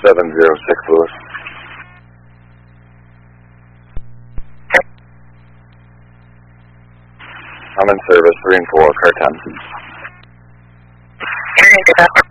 706 Lewis. I'm in service, 3 and 4, car 10.